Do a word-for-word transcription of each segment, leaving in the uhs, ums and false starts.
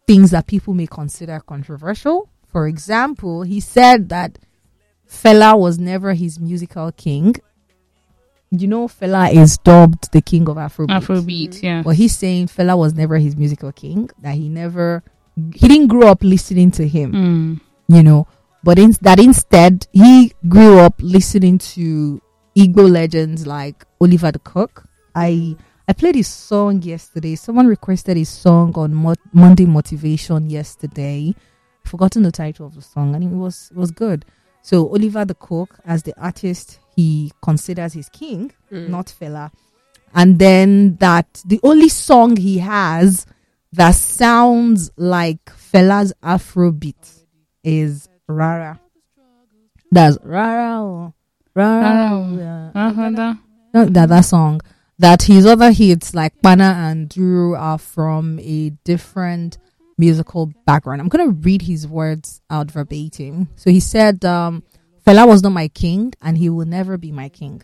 things that people may consider controversial. For example, he said that Fela was never his musical king. You know, Fela is dubbed the king of Afrobeat. Afrobeat, yeah. But he's saying Fela was never his musical king. That he never, he didn't grow up listening to him. Mm. You know, but in, that instead he grew up listening to Igbo legends like Oliver the Cook. I I played his song yesterday. Someone requested his song on Mo- Monday Motivation yesterday. I've forgotten the title of the song, and it was it was good. So Oliver the Cook, as the artist, he considers his king, mm. not Fela. And then that the only song he has that sounds like Fela's Afrobeat is Rara. That's Rara or Rara. Uh-huh. No, that that song. That his other hits like Pana and Duru are from a different musical background. I'm gonna read his words out verbatim. So he said, um, Fela was not my king and he will never be my king.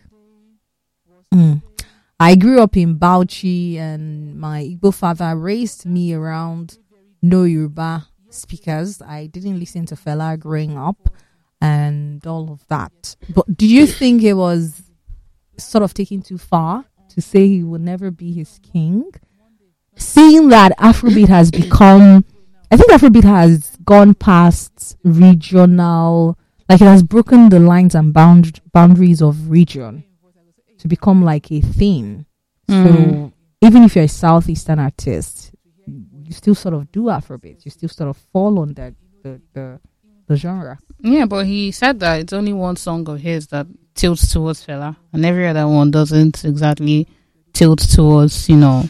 Mm. I grew up in Bauchi and my Igbo father raised me around no Yoruba speakers. I didn't listen to Fela growing up and all of that. But do you think it was sort of taking too far to say he would never be his king? Seeing that Afrobeat has become, I think Afrobeat has gone past regional, like it has broken the lines and bound, boundaries of region to become like a thing. Mm. So even if you're a Southeastern artist, you still sort of do Afrobeat. You still sort of fall on that the, the the genre. Yeah, but he said that it's only one song of his that tilts towards Fela, and every other one doesn't exactly tilt towards, you know,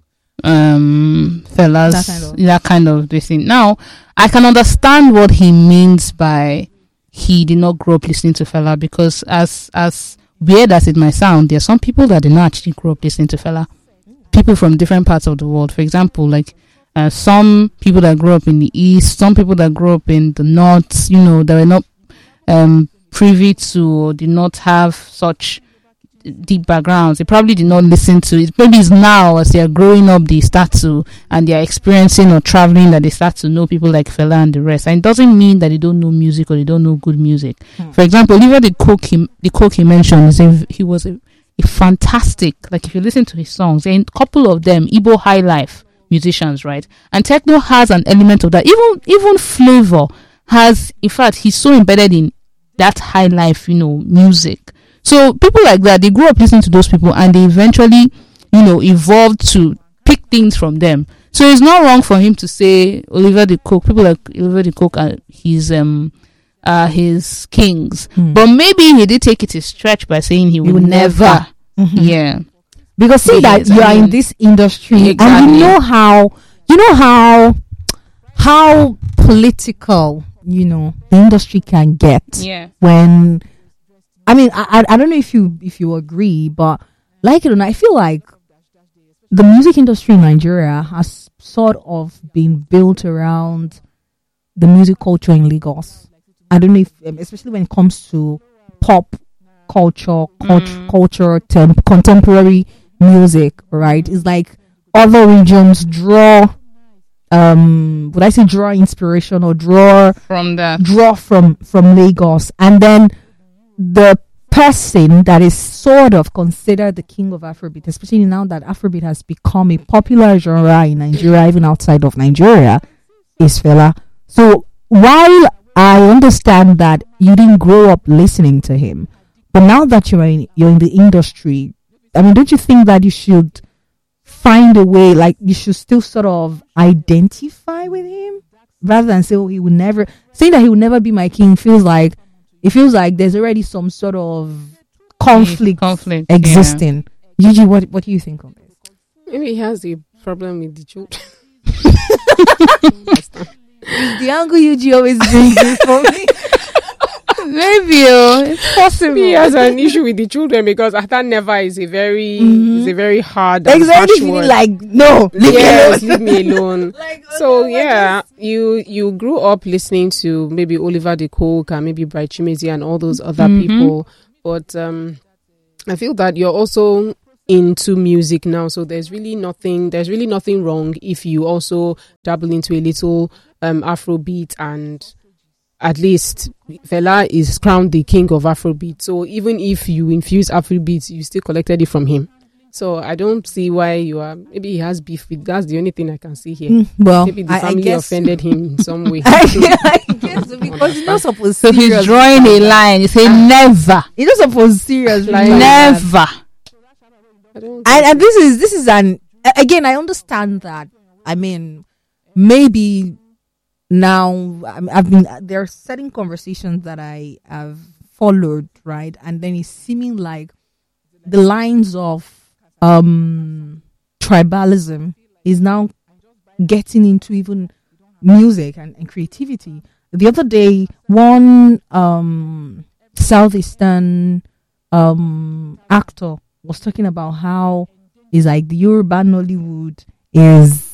um, Fela's that kind of, that kind of this thing. Now, I can understand what he means by he did not grow up listening to Fela, because as as weird as it might sound, there are some people that did not actually grow up listening to Fela. People from different parts of the world. For example, like uh, some people that grew up in the East, some people that grew up in the North, you know, they were not um, privy to or did not have such deep backgrounds. They probably did not listen to it. Maybe it's now as they are growing up, they start to, and they are experiencing or traveling, that they start to know people like Fela and the rest. And it doesn't mean that they don't know music or they don't know good music. Hmm. For example, Oliver the Cook, he, the Cook he mentioned, is a, he was a, a fantastic, like if you listen to his songs, a couple of them, Igbo high life musicians, right? And techno has an element of that. Even even Flavor has, in fact, he's so embedded in that high life, you know, music. So people like that, they grew up listening to those people and they eventually, you know, evolved to pick things from them. So it's not wrong for him to say Oliver the Cook, people like Oliver the Cook are his um uh his kings. Hmm. But maybe he did take it a stretch by saying he would, would never. never. Mm-hmm. Yeah. Because see yeah, that you I mean, are in this industry, exactly. And you know how you know how how political, you know, the industry can get. Yeah. When I mean, I I don't know if you if you agree, but like it or not, I feel like the music industry in Nigeria has sort of been built around the music culture in Lagos. I don't know if, especially when it comes to pop culture, cult- mm. culture, temp- contemporary music, right? It's like other regions draw, um, would I say draw inspiration or draw from that, draw from from Lagos, and then the person that is sort of considered the king of Afrobeat, especially now that Afrobeat has become a popular genre in Nigeria, even outside of Nigeria, is Fela. So while I understand that you didn't grow up listening to him, but now that you're in, you're in the industry, I mean, don't you think that you should find a way, like you should still sort of identify with him rather than say, oh, he would never, saying that he would never be my king feels like, it feels like there's already some sort of conflict, conflict existing. Yeah. Gigi, what, what do you think of this? Maybe he has a problem with the children. The angle Yuji always brings in for me. Maybe oh, it's possible. He has an issue with the children because Ata never is a very mm-hmm. is a very hard and exactly harsh word. Like no, leave yes, me alone. leave me alone. Like, oh so no, yeah, you you grew up listening to maybe Oliver the Cook and maybe Bright Chimezi and all those other mm-hmm. people, but um, I feel that you're also into music now. So there's really nothing, there's really nothing wrong if you also dabble into a little um, Afrobeat, and at least Fela is crowned the king of Afrobeat. So even if you infuse Afrobeat, you still collected it from him. So I don't see why you are. Maybe he has beef with. That's the only thing I can see here. Mm, well, maybe the I, family I guess, offended him in some way. I, I guess so, because he's not supposed. So he's drawing a line. You say never. He's not supposed serious. Like never. I don't and, and this is this is an again. I understand that. I mean, maybe now I've been there are certain conversations that I have followed, right, and then it's seeming like the lines of um tribalism is now getting into even music and, and creativity. The other day, one um southeastern um actor was talking about how is like the Yoruba Nollywood is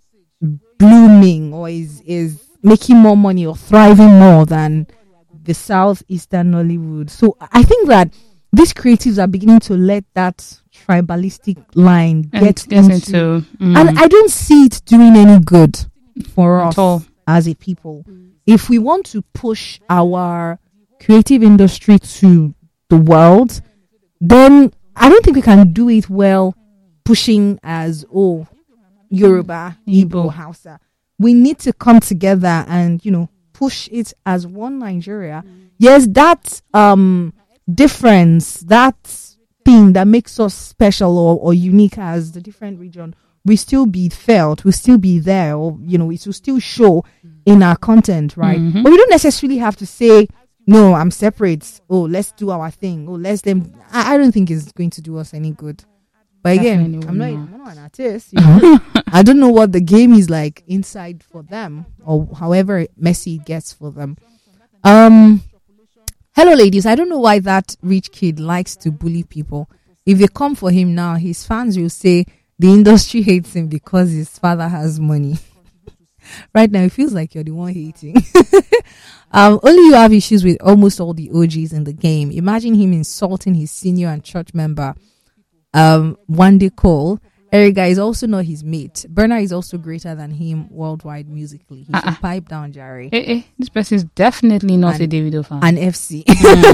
blooming or is is making more money or thriving more than the southeastern Nollywood. So I think that these creatives are beginning to let that tribalistic line get into, into mm. and I don't see it doing any good for At us all. As a people. Mm. If we want to push our creative industry to the world, then I don't think we can do it well pushing as oh Yoruba, Igbo, Hausa. We need to come together and, you know, push it as one Nigeria. Mm. Yes, that um difference, that thing that makes us special or, or unique as the different region will still be felt, will still be there, or, you know, it will still show in our content, right? Mm-hmm. But we don't necessarily have to say, no, I'm separate. Oh, let's do our thing. Oh, let's them. I, I don't think it's going to do us any good. But again, I'm not, I'm not an artist, you know. I don't know what the game is like inside for them, or however messy it gets for them. Um, hello, ladies. I don't know why that rich kid likes to bully people. If they come for him now, his fans will say the industry hates him because his father has money. Right now, it feels like you're the one hating. um, only you have issues with almost all the O Gs in the game. Imagine him insulting his senior and church member, um, Wande Cole. Eriga is also not his mate. Burna is also greater than him worldwide musically. He's uh-uh. a pipe down, Jerry. Hey, hey, this person is definitely not and, a Davido fan. An F C.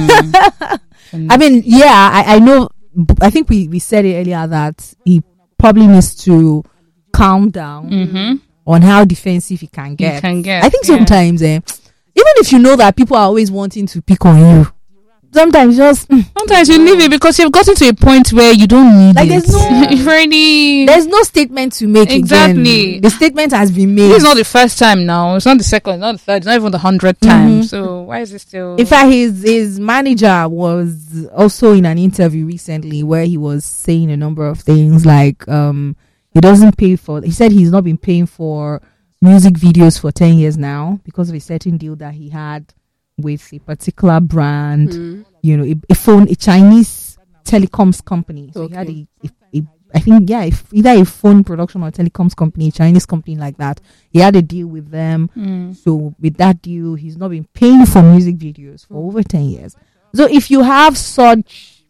Mm. I mean, yeah, I, I know. I think we, we said it earlier that he probably needs to calm down mm-hmm. on how defensive he can get. He can get. I think yeah. sometimes, eh, even if you know that people are always wanting to pick on you, sometimes just sometimes you leave it because you've gotten to a point where you don't need like it. There's no, You've already, there's no statement to make. Exactly, again. The statement has been made. This is not the first time now. It's not the second, not the third. It's not even the hundredth mm-hmm. time. So why is it still? In fact, his his manager was also in an interview recently where he was saying a number of things like um he doesn't pay for. He said he's not been paying for music videos for ten years now because of a certain deal that he had with a particular brand, mm. you know, a, a phone, a Chinese telecoms company. So okay. he had a, a, a, I think, yeah, if either a phone production or telecoms company, a Chinese company like that. He had a deal with them. Mm. So with that deal, he's not been paying for music videos for over ten years. So if you have such,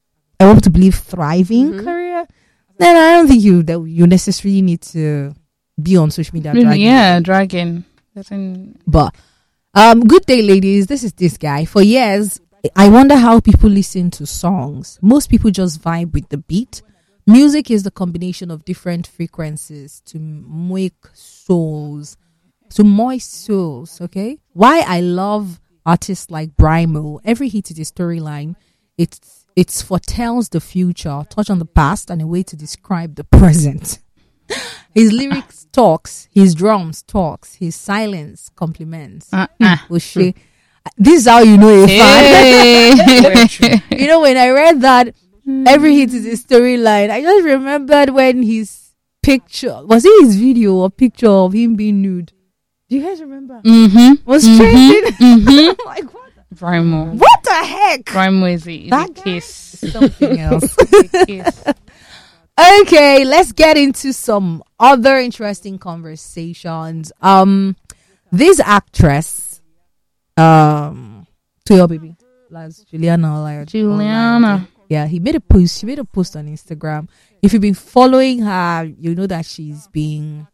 I hope to believe, thriving mm-hmm. career, then I don't think you that you necessarily need to be on social media. Really, dragging. Yeah, dragging. Doesn't... But Um, good day, ladies. This is this guy. For years, I wonder how people listen to songs. Most people just vibe with the beat. Music is the combination of different frequencies to make souls, to moist souls, okay? Why I love artists like Brymo. Every hit is a storyline. It's, it's foretells the future, touch on the past, and a way to describe the present. His lyrics talks, his drums talks, his silence compliments. Uh, uh. Mm, this is how you know a hey. fan. You know, when I read that every hit is a storyline, I just remembered when his picture, was it his video or picture of him being nude? Do you guys remember? Mm-hmm. Was mm-hmm. trending. Mm-hmm. Like, what? Brymo. What the heck? Brymo is a, that a kiss. Something else. a kiss. Okay, let's get into some other interesting conversations. Um, this actress, um, to your baby, Las Juliana, like Juliana, Yeah, he made a post. She made a post on Instagram. If you've been following her, you know that she's been,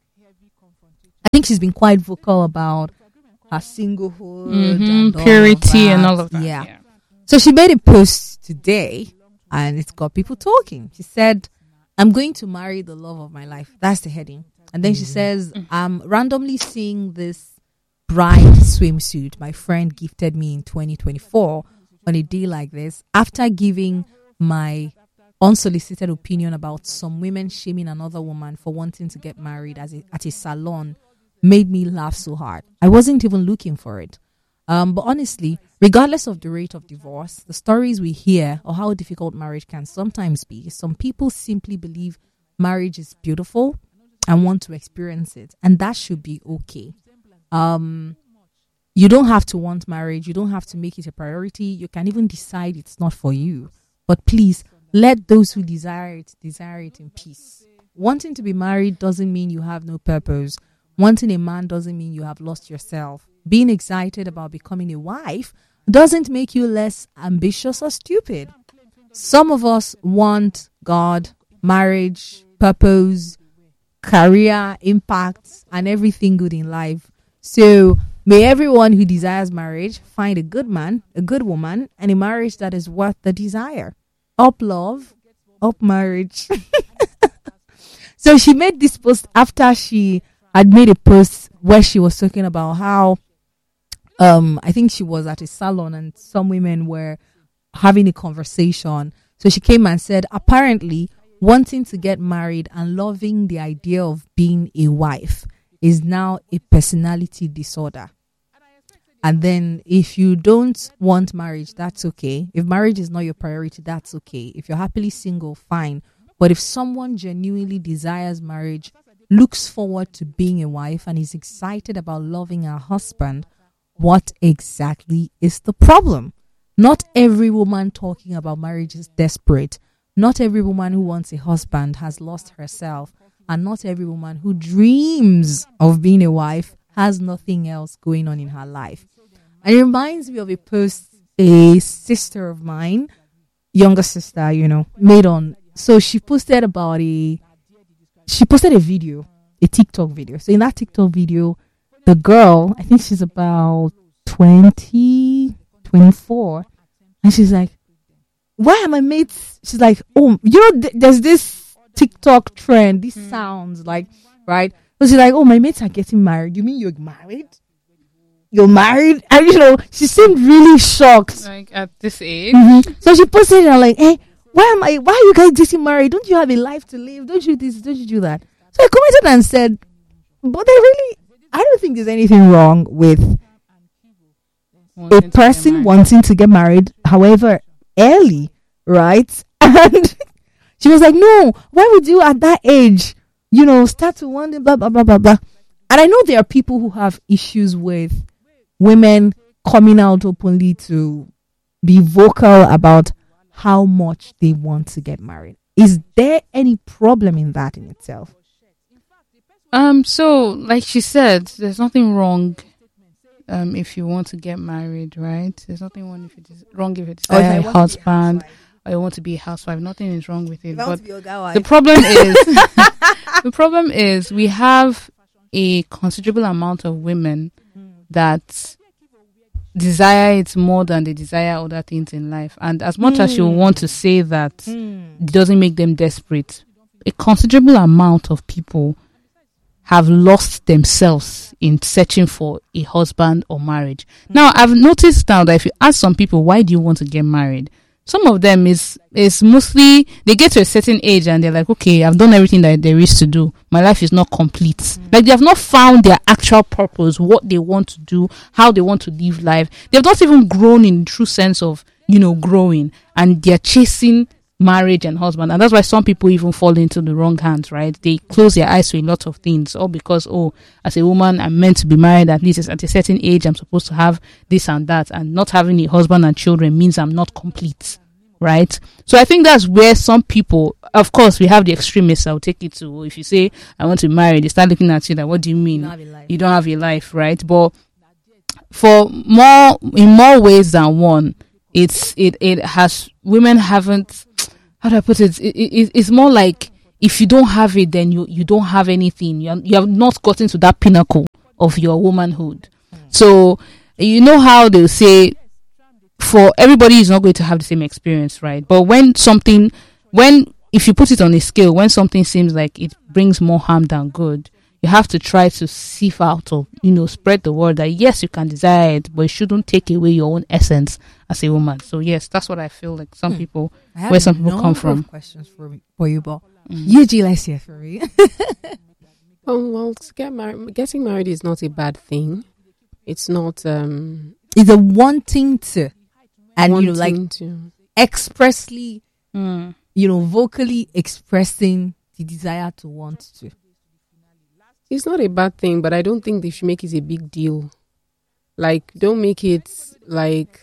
I think she's been quite vocal about her singlehood, Mm-hmm. and all Purity of and that. all of that. Yeah. Yeah. So she made a post today and it's got people talking. She said, I'm going to marry the love of my life. That's the heading. And then she says, I'm randomly seeing this bride swimsuit my friend gifted me in twenty twenty-four on a day like this after giving my unsolicited opinion about some women shaming another woman for wanting to get married as a, at a salon made me laugh so hard. I wasn't even looking for it. Um, but honestly, regardless of the rate of divorce, the stories we hear or how difficult marriage can sometimes be, some people simply believe marriage is beautiful and want to experience it. And that should be okay. Um, you don't have to want marriage. You don't have to make it a priority. You can even decide it's not for you. But please, let those who desire it, desire it in peace. Wanting to be married doesn't mean you have no purpose. Wanting a man doesn't mean you have lost yourself. Being excited about becoming a wife doesn't make you less ambitious or stupid. Some of us want God, marriage, purpose, career, impact, and everything good in life. So may everyone who desires marriage find a good man, a good woman, and a marriage that is worth the desire. Up love, up marriage. So she made this post after she had made a post where she was talking about how um I think she was at a salon and some women were having a conversation. So she came and said, apparently wanting to get married and loving the idea of being a wife is now a personality disorder. And then if you don't want marriage, that's okay. If marriage is not your priority, that's okay. If you're happily single, fine. But if someone genuinely desires marriage, looks forward to being a wife, and is excited about loving her husband, what exactly is the problem? Not every woman talking about marriage is desperate. Not every woman who wants a husband has lost herself. And not every woman who dreams of being a wife has nothing else going on in her life. And it reminds me of a post a sister of mine, younger sister, you know, made on. So she posted about a, she posted a video, a TikTok video. So in that TikTok video, the girl, I think she's about twenty, twenty-four. And she's like, why are my mates? She's like, oh, you know, th- there's this TikTok trend, these mm. sounds like, right? So she's like, oh, my mates are getting married. You mean you're married? You're married? And you know, she seemed really shocked. Like at this age. Mm-hmm. So she posted it and like, hey, why am I, why are you guys getting married? Don't you have a life to live? Don't you this, don't you do that? So I commented and said, but they really, I don't think there's anything wrong with wanting a person wanting to get married, however early, right? And she was like, no, why would you at that age, you know, start to wonder, blah, blah, blah, blah, blah. And I know there are people who have issues with women coming out openly to be vocal about how much they want to get married. Is there any problem in that in itself? Um, so like she said, there's nothing wrong um if you want to get married, right? There's nothing wrong if it is wrong if it's Oh, a if I want to be a husband housewife. or you want to be a housewife. Nothing is wrong with it. If I But want to be a guy wife. the problem is the problem is we have a considerable amount of women that desire it more than they desire other things in life. And as much mm. as you want to say that mm. it doesn't make them desperate, a considerable amount of people have lost themselves in searching for a husband or marriage. Mm. Now, I've noticed now that if you ask some people, why do you want to get married? Some of them is is mostly, they get to a certain age and they're like, okay, I've done everything that there is to do. My life is not complete. Mm. Like they have not found their actual purpose, what they want to do, how they want to live life. They've not even grown in the true sense of, you know, growing. And they're chasing marriage and husband. And that's why some people even fall into the wrong hands, right? They close their eyes to a lot of things. All because, oh, as a woman, I'm meant to be married at least at a certain age. I'm supposed to have this and that. And not having a husband and children means I'm not complete, right? So I think that's where some people, of course, we have the extremists. I'll take it to, if you say, I want to be married, they start looking at you like, what do you mean? You don't, you don't have a life, right? But for more, in more ways than one, it's, it, it has, women haven't, how do I put it? It, it? It's more like if you don't have it, then you, you don't have anything. You, are, you have not gotten to that pinnacle of your womanhood. So, you know how they'll say, for everybody is not going to have the same experience, right? But when something, when, if you put it on a scale, when something seems like it brings more harm than good, you have to try to sieve out or, you know, spread the word that yes, you can desire it, but it shouldn't take away your own essence as a woman. So yes, that's what I feel like some Hmm. people, where some people come from. Questions for me, for you, but Mm. U G, let's hear for me. Oh, well, to get married, getting married is not a bad thing. It's not um, Is a wanting to, and you know, like wanting to. expressly, Mm. you know, vocally expressing the desire to want to. It's not a bad thing, but I don't think they should make it a big deal. Like, don't make it like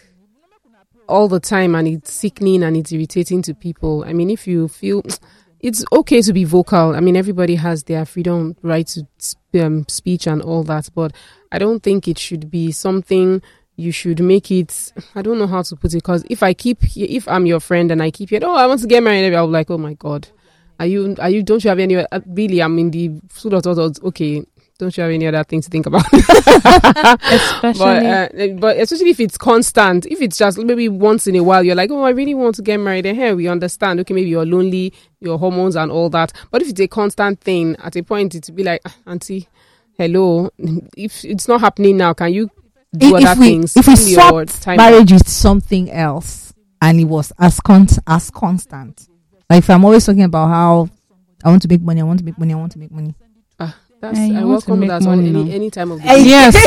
all the time and it's sickening and it's irritating to people. I mean, if you feel it's okay to be vocal. I mean, everybody has their freedom, right to sp- um, speech and all that, but I don't think it should be something you should make it. I don't know how to put it, because if I keep, if I'm your friend and I keep it, oh, I want to get married, I'll be like, oh my God. Are you, are you, don't you have any, uh, really, I'm in the sort of thought of, okay, don't you have any other things to think about? Especially, but, uh, but especially if it's constant, if it's just maybe once in a while, you're like, oh, I really want to get married. And here we understand, okay, maybe you're lonely, your hormones and all that. But if it's a constant thing, at a point, it will be like, ah, auntie, hello, if it's not happening now, can you do If, other if we, things? if we Give me your swapped time marriage with something else and it was as con- as constant, like if I'm always talking about how I want to make money, I want to make money, I want to make money. Ah, that's, Yeah, you I want to welcome make that money on any, now. any time of the Hey, day. yes,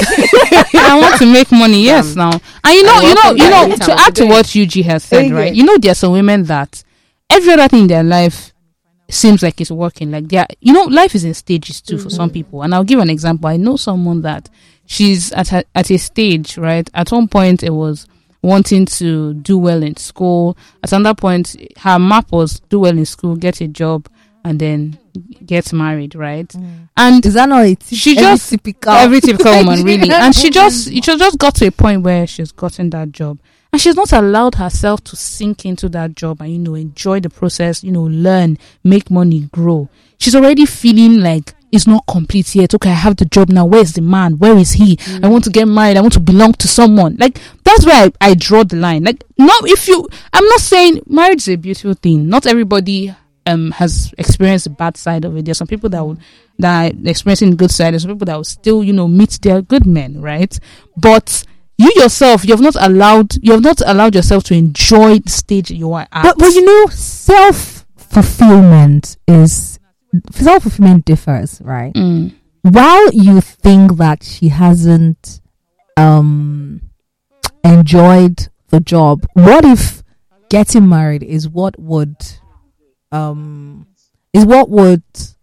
I want to make money. Yes, Um, now, and you know, I you know, welcome you that know. any time To of add the to day. what Yuji has said, Yeah. right? You know, there are some women that every other thing in their life seems like it's working. Like they are, you know, life is in stages too for some people. And I'll give an example. I know someone that she's at a, at a stage, right? At one point, it was wanting to do well in school. At another point, her map was do well in school, get a job, and then get married, right? And Is that not it? She Every just- typical every typical woman, really. Nigerian And she just, woman. she just got to a point where she's gotten that job. And she's not allowed herself to sink into that job and, you know, enjoy the process, you know, learn, make money, grow. She's already feeling like it's not complete yet. Okay, I have the job now. Where's the man? Where is he? Mm. I want to get married. I want to belong to someone. Like, that's where I, I draw the line. Like, not if you, I'm not saying marriage is a beautiful thing. Not everybody um has experienced the bad side of it. There's some people that would, that are experiencing the good side. There's some people that will still, you know, meet their good men, right? But you yourself, you have not allowed, you have not allowed yourself to enjoy the stage you are at. But, but you know, self fulfillment is self fulfillment differs, right? Mm. While you think that she hasn't um enjoyed the job, what if getting married is what would um is what would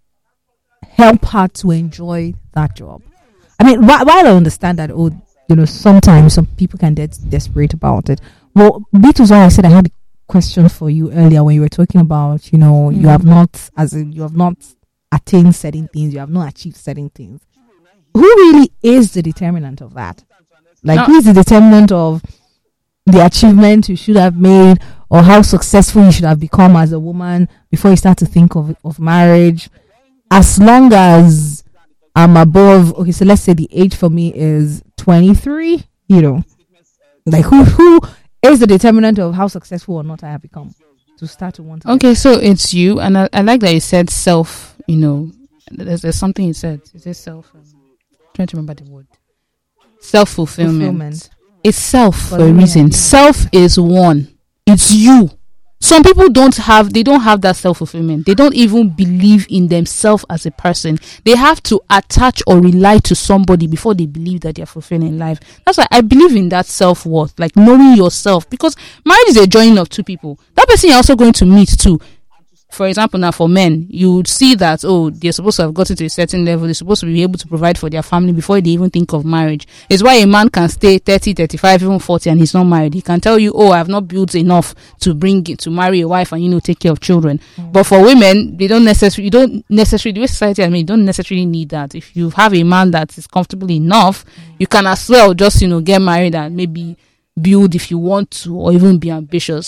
help her to enjoy that job? I mean, wh- while I understand that, oh, you know, sometimes some people can get desperate about it. Well, that was why I said I had a question for you earlier when you were talking about, you know, you Mm. have not, as in, you have not attained certain things, you have not achieved certain things. Who really is the determinant of that? Like, No. who is the determinant of the achievement you should have made, or how successful you should have become as a woman before you start to think of of marriage? As long as I'm above, okay, so let's say the age for me is twenty-three, you know, like who who is the determinant of how successful or not I have become to start to want to Okay, so it's you, and I, I like that you said self, you know, there's, there's something you said. Is it self? Um, trying to remember the word. Self-fulfillment. fulfillment. It's self For for a me, reason. yeah. Self is one. It's you. Some people don't have, they don't have that self-fulfillment. They don't even believe in themselves as a person. They have to attach or rely to somebody before they believe that they're fulfilling life. That's why I believe in that self-worth, like knowing yourself, because marriage is a joining of two people. That person you're also going to meet too. For example, now for men, you would see that, oh, they're supposed to have gotten to a certain level. They're supposed to be able to provide for their family before they even think of marriage. It's why a man can stay thirty, thirty-five, even forty, and he's not married. He can tell you, oh, I've not built enough to bring it, to marry a wife and, you know, take care of children. Mm. But for women, they don't necessarily, you don't necessarily, the way society, I mean, you don't necessarily need that. If you have a man that is comfortable enough, you can as well just, you know, get married and maybe build if you want to, or even be ambitious.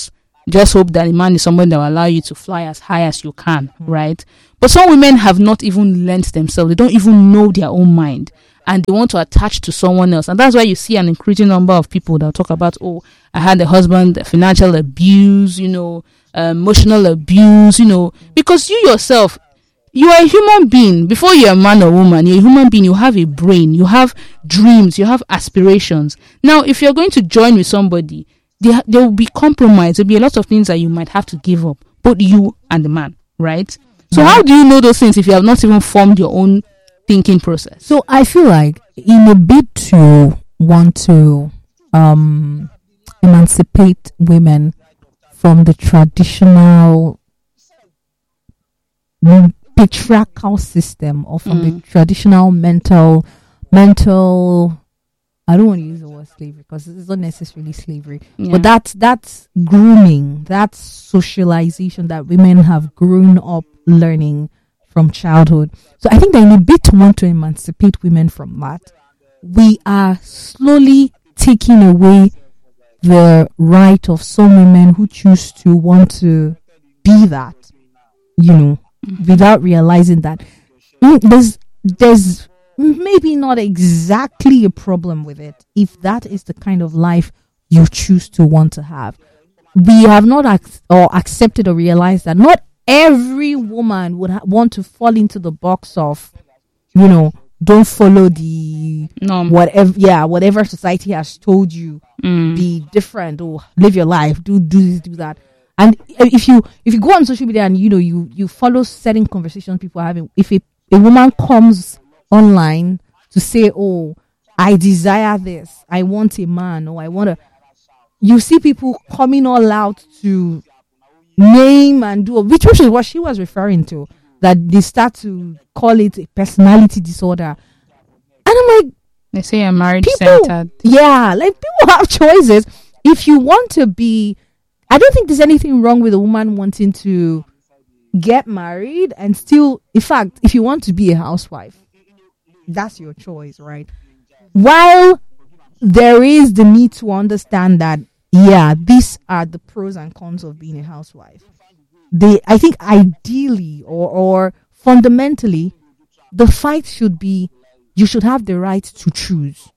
just hope that the man is someone that will allow you to fly as high as you can, right? But some women have not even learned themselves. They don't even know their own mind, and they want to attach to someone else. And that's why you see an increasing number of people that talk about, oh, I had a husband, financial abuse, you know, uh, emotional abuse, you know, because you yourself, you are a human being. Before you're a man or woman, you're a human being. You have a brain, you have dreams, you have aspirations. Now, if you're going to join with somebody, there, there will be compromise. There'll be a lot of things that you might have to give up, both you and the man, right? So how do you know those things if you have not even formed your own thinking process? So I feel like in a bid to want to um, emancipate women from the traditional patriarchal system, or from mm. the traditional mental mental I don't want to use the word slavery because it's not necessarily slavery, yeah. but that's that's grooming, that's socialization that women have grown up learning from childhood. So I think that in a bit to want to emancipate women from that, we are slowly taking away the right of some women who choose to want to be that, you know, mm-hmm. without realizing that mm, there's there's maybe not exactly a problem with it if that is the kind of life you choose to want to have. We have not ac- or accepted or realized that not every woman would ha- want to fall into the box of, you know, don't follow the norm. Whatever, yeah, whatever society has told you. Mm. Be different or live your life. Do do this, do that. And if you if you go on social media and you know you you follow certain conversations people are having, if a, a woman comes online to say, oh, I desire this, I want a man, or I want to, you see people coming all out to name and do, which is what she was referring to, that they start to call it a personality disorder. And I'm like, they say I'm marriage people, centered. Yeah, like people have choices. If you want to be, I don't think there's anything wrong with a woman wanting to get married and still, in fact, if you want to be a housewife, that's your choice, right? While there is the need to understand that, yeah, these are the pros and cons of being a housewife. They, I think ideally or, or fundamentally, the fight should be, you should have the right to choose.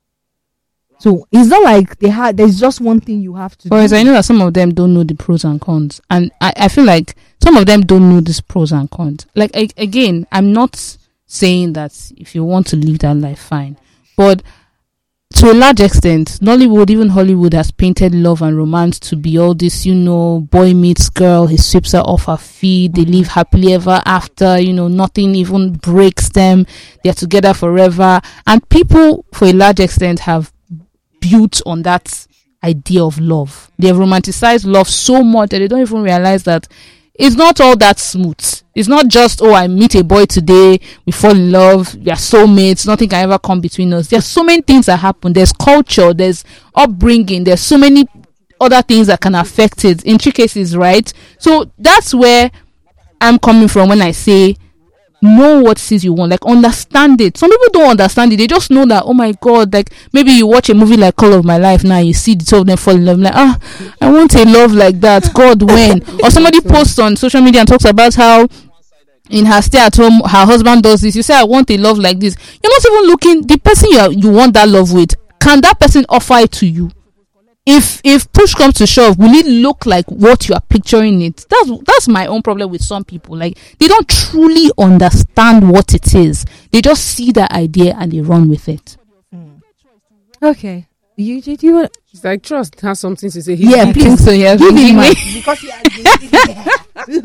So it's not like they have, there's just one thing you have to Whereas do. I know that some of them don't know the pros and cons. And I, I feel like some of them don't know these pros and cons. Like, I, again, I'm not saying that if you want to live that life, fine. But to a large extent, Nollywood, even Hollywood, has painted love and romance to be all this, you know, boy meets girl, he sweeps her off her feet, they live happily ever after, you know, nothing even breaks them, they're together forever. And people, for a large extent, have built on that idea of love. They have romanticized love so much that they don't even realize that it's not all that smooth. It's not just, oh, I meet a boy today, we fall in love, we are soulmates, nothing can ever come between us. There's so many things that happen. There's culture, there's upbringing, there's so many other things that can affect it, intricacies, right? So that's where I'm coming from when I say, know what it is you want, like understand it. Some people don't understand it, they just know that, oh my god, like maybe you watch a movie like Call of My Life now, you see the two of them fall in love, like, ah, I want a love like that, god, when? Or somebody posts on social media and talks about how in her stay at home her husband does this, you say I want a love like this, you're not even looking, the person you, are, you want that love with, can that person offer it to you? If if push comes to shove, will it look like what you are picturing it? That's that's my own problem with some people. Like, they don't truly understand what it is. They just see the idea and they run with it. Mm. Okay. You did you want? It's like Trust has something to say. He yeah, please. Think so. Yes, give me my because he has been.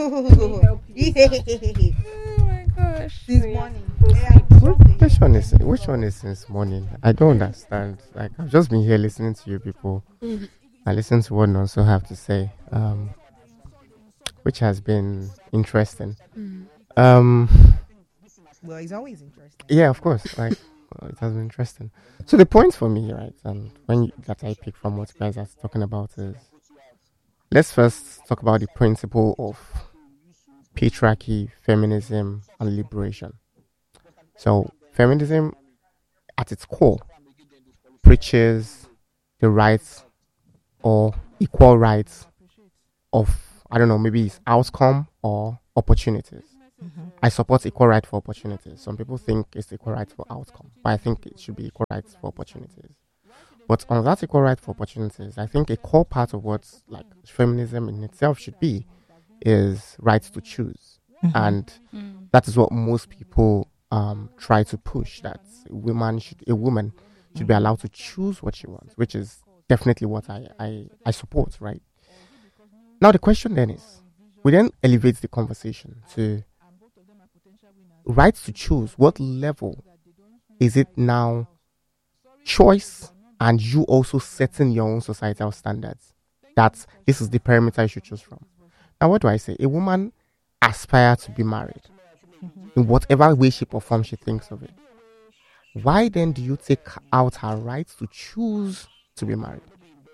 Oh my gosh! This morning. Which one is which one is since morning? I don't understand. Like, I've just been here listening to you people. Mm-hmm. I listen to what Nonso have to say, um, which has been interesting. Mm-hmm. Um, well, it's always interesting. Yeah, of course. Like, well, it has been interesting. So the point for me, right, and when you, that I pick from what you guys are talking about is, let's first talk about the principle of patriarchy, feminism, and liberation. So, feminism, at its core, preaches the rights or equal rights of, I don't know, maybe it's outcome or opportunities. Mm-hmm. I support equal right for opportunities. Some people think it's equal right for outcome, but I think it should be equal rights for opportunities. But on that equal right for opportunities, I think a core part of what like feminism in itself should be is right to choose. Mm-hmm. And mm. that is what most people um, try to push, that a woman should, a woman should be allowed to choose what she wants, which is definitely what I, I, I support, right? Now the question then is, we then elevate the conversation to right to choose. What level is it now choice and you also setting your own societal standards that this is the perimeter you should choose from? Now what do I say? A woman aspires to be married mm-hmm. in whatever way, shape or form she thinks of it. Why then do you take out her right to choose to be married?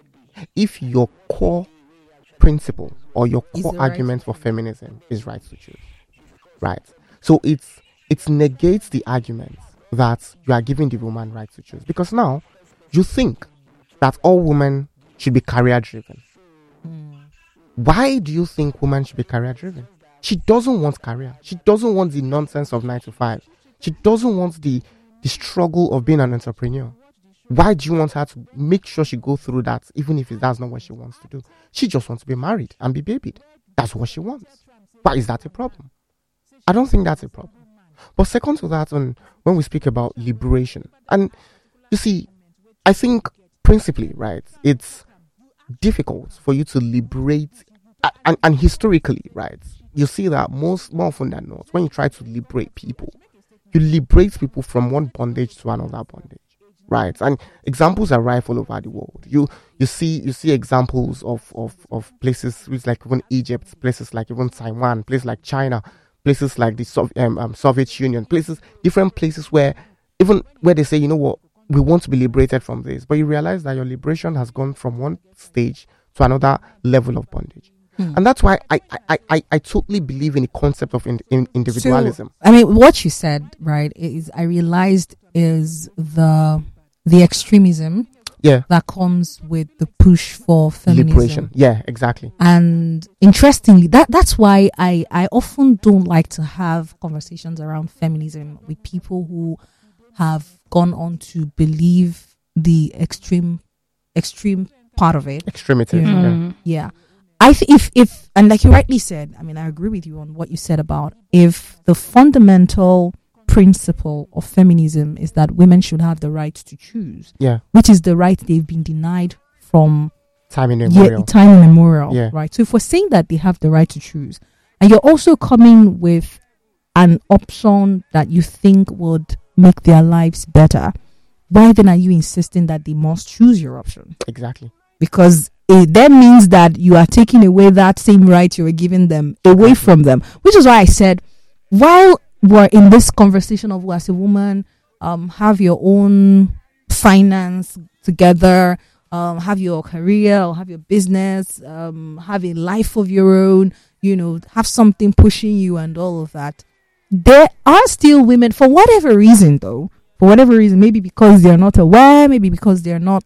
If your core principle or your core argument right for feminism is right to choose, right? So it's it negates the argument that you are giving the woman right to choose, because now you think that all women should be career driven. Mm. Why do you think women should be career driven? She doesn't want career. She doesn't want the nonsense of nine to five. She doesn't want the the struggle of being an entrepreneur. Why do you want her to make sure she go through that, even if that's not what she wants to do? She just wants to be married and be babied. That's what she wants. Why is that a problem? I don't think that's a problem. But second to that, when, when we speak about liberation, and you see, I think principally, right, it's difficult for you to liberate, and, and historically, right, you see that most more often than not, when you try to liberate people, you liberate people from one bondage to another bondage, right? And examples are rife all over the world. You you see you see examples of of, of places like even Egypt, places like even Taiwan, places like China, places like the Sov- um, um, Soviet Union, places different places where even where they say, you know what, we want to be liberated from this, but you realize that your liberation has gone from one stage to another level of bondage. Hmm. And that's why I, I, I, I totally believe in the concept of in, in individualism. So, I mean, what you said, right, is I realized is the the extremism yeah. that comes with the push for feminism. Liberation. Yeah, exactly. And interestingly, that that's why I, I often don't like to have conversations around feminism with people who have gone on to believe the extreme extreme part of it. Extremity. You know? Mm. Yeah. I th- if if and like you rightly said, I mean, I agree with you on what you said about if the fundamental principle of feminism is that women should have the right to choose, yeah, which is the right they've been denied from time immemorial. Yeah, time immemorial, yeah. Right. So if we're saying that they have the right to choose, and you're also coming with an option that you think would make their lives better, why then are you insisting that they must choose your option? Exactly. Because it then means that you are taking away that same right you were giving them away from them, which is why I said, while we're in this conversation of, as a woman, um, have your own finance together, um, have your career or have your business, um, have a life of your own, you know, have something pushing you and all of that. There are still women, for whatever reason though, for whatever reason, maybe because they're not aware, maybe because they're not,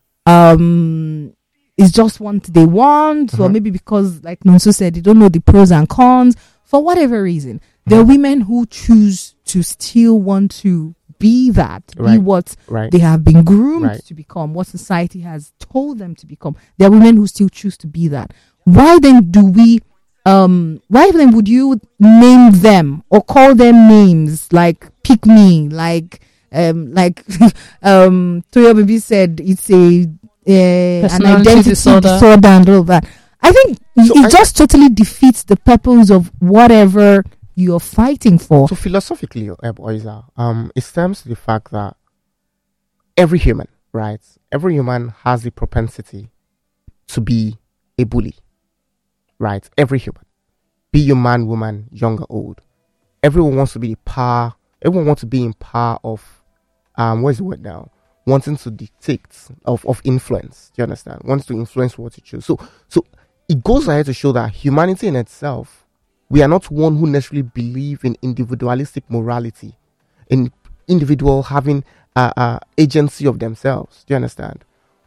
um, it's just what they want, uh-huh. or maybe because, like Nonso said, they don't know the pros and cons. For whatever reason, uh-huh. there are women who choose to still want to be that, right. be what right. they have been groomed right. to become, what society has told them to become. There are women who still choose to be that. Why then do we, um, why then would you name them or call them names like pick me, like, um, like, um, Toyo Baby said, it's a, Uh, an identity disorder. disorder and all that. I think so it I, just totally defeats the purpose of whatever you're fighting for. So philosophically, Oiza, um, it stems to the fact that every human, right? Every human has the propensity to be a bully, right? Every human, be you man, woman, young or old, everyone wants to be the power. Everyone wants to be in power of, um, what's the word now? Wanting to dictate of, of influence, do you understand? Wants to influence what you choose. So, so it goes ahead to show that humanity in itself, we are not one who necessarily believe in individualistic morality, in individual having uh, uh, agency of themselves. Do you understand?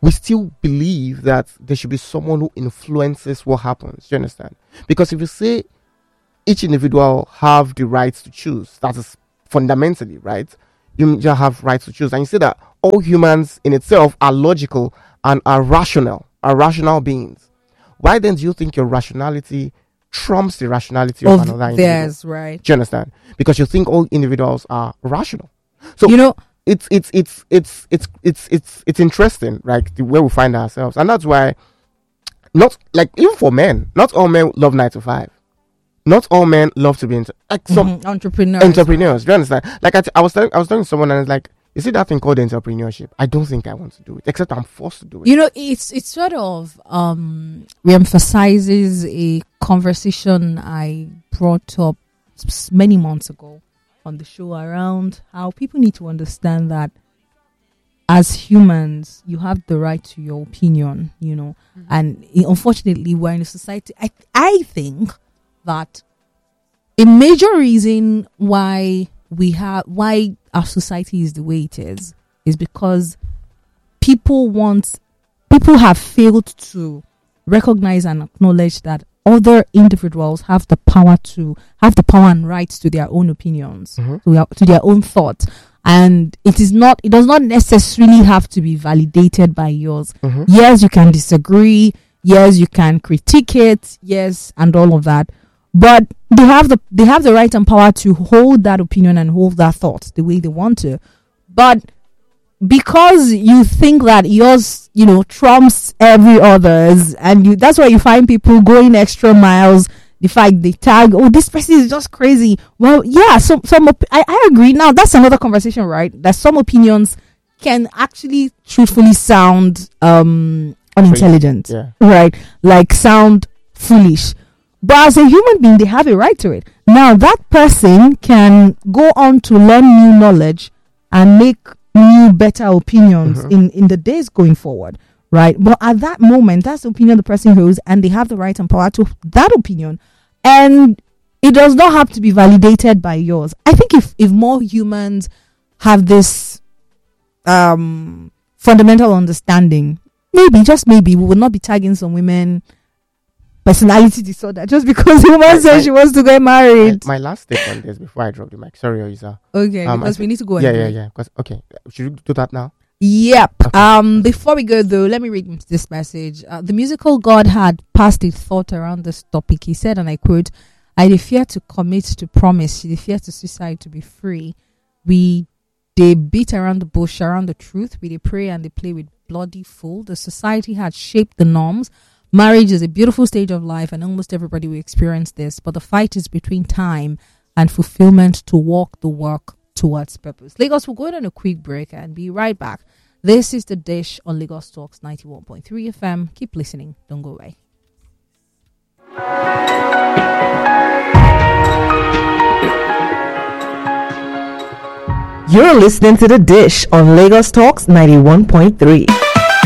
we still believe that there should be someone who influences what happens. Do you understand? Because if you say each individual have the right to choose, that is fundamentally right. You just have rights to choose, and you say that all humans in itself are logical and are rational, are rational beings. Why then do you think your rationality trumps the rationality of, of another individual? Theirs, right? Do you understand? Because you think all individuals are rational. So you know, it's it's it's it's it's it's it's it's interesting, like the way we find ourselves, and that's why, not like even for men, not all men love nine to five. Not all men love to be into, like some mm-hmm. entrepreneurs. Entrepreneurs, do you understand? Like I, t- I was telling, I was telling someone, and it's like, you see that thing called entrepreneurship? I don't think I want to do it, except I'm forced to do it. You know, it's it's sort of um re-emphasizes a conversation I brought up many months ago on the show around how people need to understand that as humans, you have the right to your opinion, you know, mm-hmm. and unfortunately, we're in a society. I I think that a major reason why we have why our society is the way it is is because people want people have failed to recognize and acknowledge that other individuals have the power to have the power and rights to their own opinions, mm-hmm. to, their, to their own thoughts, and it is not it does not necessarily have to be validated by yours. Mm-hmm. Yes, you can disagree. Yes, you can critique it. Yes, and all of that. But they have the they have the right and power to hold that opinion and hold that thought the way they want to. But because you think that yours, you know, trumps every other's, and you, that's why you find people going extra miles. The fact they tag, oh, this person is just crazy. Well, yeah, some some op- I, I agree. Now that's another conversation, right? That some opinions can actually truthfully sound um unintelligent, yeah. Right? Like sound foolish. But as a human being, they have a right to it. Now, that person can go on to learn new knowledge and make new, better opinions mm-hmm. in, in the days going forward, right? But at that moment, that's the opinion the person holds, and they have the right and power to that opinion. And it does not have to be validated by yours. I think if, if more humans have this um, fundamental understanding, maybe, just maybe, we will not be tagging some women personality disorder just because the woman says she wants to get married. My, my last take on this before I drop the mic. Sorry, Oisa. Okay, um, because we need to go. Yeah, anyway. yeah, yeah. Because okay, should we do that now? Yep. Okay. Um. Before we go though, let me read this message. Uh, the musical God had passed his thought around this topic. He said, and I quote, "I dey fear to commit to promise. They fear to suicide to be free. We they beat around the bush, around the truth. We they pray and they play with bloody fool. The society had shaped the norms." Marriage is a beautiful stage of life, and almost everybody will experience this. But the fight is between time and fulfillment to walk the work towards purpose. Lagos, we'll go on a quick break and be right back. This is The Dish on Lagos Talks ninety-one point three F M. Keep listening. Don't go away. You're listening to The Dish on Lagos Talks ninety-one point three.